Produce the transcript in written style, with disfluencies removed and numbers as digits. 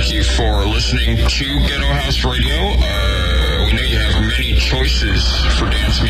thank you for listening to Ghetto House Radio. We know you have many choices for dance